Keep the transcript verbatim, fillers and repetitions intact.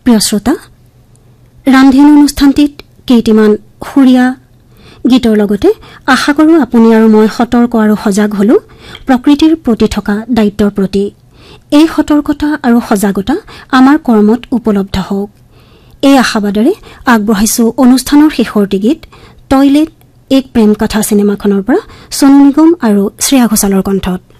প্ৰিয় শ্ৰোতা, ৰামধেনু অনুষ্ঠানটিত কেইটিমান সুৰীয়া গীতৰ লগতে আশা কৰোঁ আপুনি আৰু মই সতৰ্ক আৰু সজাগ হলো প্ৰকৃতিৰ প্ৰতি থকা দায়িত্বৰ প্ৰতি। এই সতৰ্কতা আৰু সজাগতা আমাৰ কৰ্মত উপলব্ধ হওক, এই আশাবাদেৰে আগবঢ়াইছো অনুষ্ঠানৰ শেষৰটি গীত টয়লেট এক প্ৰেম কথা চিনেমাখনৰ পৰা সোনু নিগম আৰু শ্ৰেয়া ঘোষালৰ কণ্ঠত।